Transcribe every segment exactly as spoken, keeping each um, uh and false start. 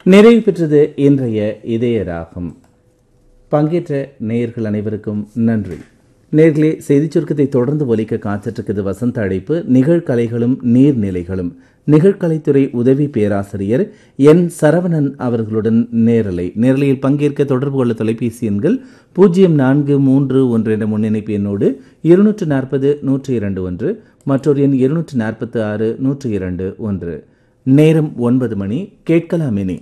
நிறைவு பெற்றது இன்றைய இதய ராகம். பங்கேற்ற நேயர்கள் அனைவருக்கும் நன்றி. நேர்களே, செய்திச் சுருக்கத்தை தொடர்ந்து ஒலிக்க காத்திருக்கிறது வசந்த அழைப்பு. நிகழ்கலைகளும் நீர்நிலைகளும் நிகழ்கலைத்துறை உதவி பேராசிரியர் என் சரவணன் அவர்களுடன் நேரலை. நேரலையில் பங்கேற்க தொடர்பு கொள்ள தொலைபேசி எண்கள் பூஜ்ஜியம் நான்கு மூன்று ஒன்று என்ற முன்னிணைப்பு எண்ணோடு இருநூற்று நாற்பது நூற்றி இரண்டு ஒன்று, மற்றொரு எண் இருநூற்று நாற்பத்தி ஆறு நூற்றி இரண்டு ஒன்று. நேரம் ஒன்பது மணி. கேட்கலாம் இனி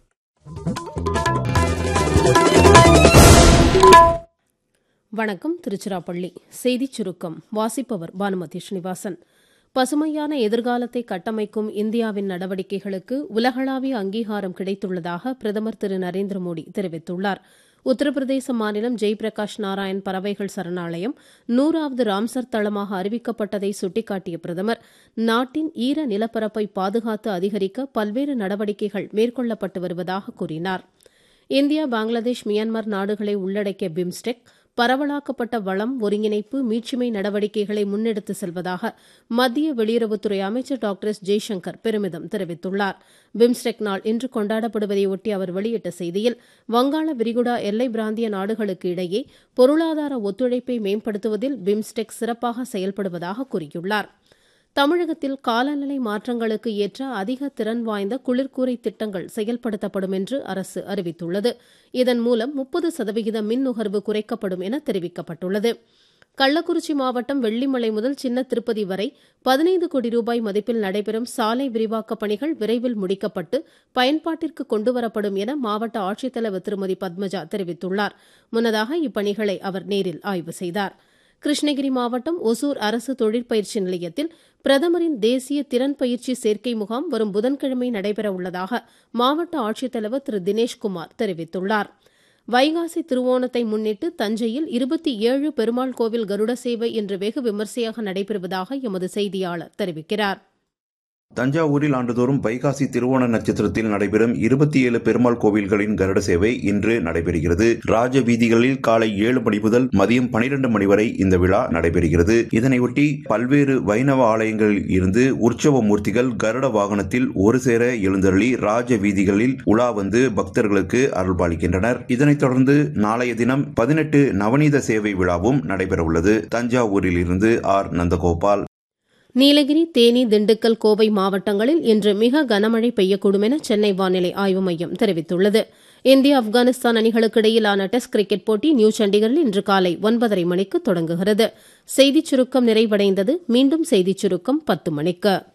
வணக்கம். திருச்சிராப்பள்ளி செய்திச் சுருக்கம் வாசிப்பவர் பானுமதி ஸ்ரீனிவாசன். பசுமையான எதிர்காலத்தை கட்டமைக்கும் இந்தியாவின் நடவடிக்கைகளுக்கு உலகளாவிய அங்கீகாரம் கிடைத்துள்ளதாக பிரதமர் திரு நரேந்திர மோடி தெரிவித்துள்ளார். உத்தரப்பிரதேச மாநிலம் ஜெய்பிரகாஷ் நாராயண் பறவைகள் சரணாலயம் நூறாவது ராம்சர் தளமாக அறிவிக்கப்பட்டதை சுட்டிக்காட்டிய பிரதமர், நாட்டின் ஈர நிலப்பரப்பை பாதுகாத்து அதிகரிக்க பல்வேறு நடவடிக்கைகள் மேற்கொள்ளப்பட்டு வருவதாக கூறினார். இந்தியா, பங்களாதேஷ், மியான்மர் நாடுகளை உள்ளடக்கிய பிம்ஸ்டெக் பரவலாக்கப்பட்ட வளம், ஒருங்கிணைப்பு, மீட்சிமை நடவடிக்கைகளை முன்னெடுத்து செல்வதாக மத்திய வெளியுறவுத்துறை அமைச்சர் டாக்டர் எஸ் ஜெய்சங்கர் பெருமிதம் தெரிவித்துள்ளார். பிம்ஸ்டெக் நாள் இன்று கொண்டாடப்படுவதையொட்டி அவர் வெளியிட்ட செய்தியில், வங்காள விரிகுடா எல்லை பிராந்திய நாடுகளுக்கு இடையே பொருளாதார ஒத்துழைப்பை மேம்படுத்துவதில் பிம்ஸ்டெக் சிறப்பாக செயல்படுவதாக கூறியுள்ளார். தமிழகத்தில் காலநிலை மாற்றங்களுக்கு ஏற்ற அதிக திறன் வாய்ந்த குளிர்கூரை திட்டங்கள் செயல்படுத்தப்படும் என்று அரசு அறிவித்துள்ளது. இதன் மூலம் முப்பது சதவிகித மின் நுகர்வு குறைக்கப்படும் என தெரிவிக்கப்பட்டுள்ளது. கள்ளக்குறிச்சி மாவட்டம் வெள்ளிமலை முதல் சின்ன திருப்பதி வரை பதினைந்து கோடி ரூபாய் மதிப்பில் நடைபெறும் சாலை விரிவாக்கப் பணிகள் விரைவில் முடிக்கப்பட்டு பயன்பாட்டிற்கு கொண்டுவரப்படும் என மாவட்ட ஆட்சித்தலைவர் திருமதி பத்மஜா தெரிவித்துள்ளார். முன்னதாக இப்பணிகளை அவர் நேரில் ஆய்வு செய்தார். கிருஷ்ணகிரி மாவட்டம் ஒசூர் அரசு தொழிற்பயிற்சி நிலையத்தில் பிரதமரின் தேசிய திறன் பயிற்சி சேர்க்கை முகாம் வரும் புதன்கிழமை நடைபெற உள்ளதாக மாவட்ட ஆட்சித்தலைவர் திரு தினேஷ்குமார் தெரிவித்துள்ளார். வைகாசி திருவோணத்தை முன்னிட்டு தஞ்சையில் இருபத்தி ஏழு பெருமாள் கோவில் கருட சேவை இன்று வெகு விமர்சையாக நடைபெறுவதாக எமது செய்தியாளர் தெரிவிக்கிறார். தஞ்சாவூரில் ஆண்டுதோறும் வைகாசி திருவோண நட்சத்திரத்தில் நடைபெறும் இருபத்தி ஏழு பெருமாள் கோவில்களின் கருட சேவை இன்று நடைபெறுகிறது. ராஜ வீதிகளில் காலை ஏழு மணி முதல் மதியம் பனிரெண்டு மணி வரை இந்த விழா நடைபெறுகிறது. இதனையொட்டி பல்வேறு வைணவ ஆலயங்களில் இருந்து உற்சவ மூர்த்திகள் கருட வாகனத்தில் ஒரு சேர எழுந்தருளி ராஜ வீதிகளில் உலா வந்து பக்தர்களுக்கு அருள்பாலிக்கின்றனர். இதனைத் தொடர்ந்து நாளைய தினம் பதினெட்டு நவநீத சேவை விழாவும் நடைபெறவுள்ளது. தஞ்சாவூரில் இருந்து ஆர் நந்தகோபால். நீலகிரி, தேனி, திண்டுக்கல், கோவை மாவட்டங்களில் இன்று மிக கனமழை பெய்யக்கூடும் என சென்னை வானிலை ஆய்வு மையம் தெரிவித்துள்ளது. இந்தியா, ஆப்கானிஸ்தான் அணிகளுக்கு இடையிலான டெஸ்ட் கிரிக்கெட் போட்டி நியூ சண்டிகரில் இன்று காலை ஒன்பதரை மணிக்கு தொடங்குகிறது. செய்திச் சுருக்கம் நிறைவடைந்தது. மீண்டும் செய்திச் சுருக்கம் பத்து மணிக்கு.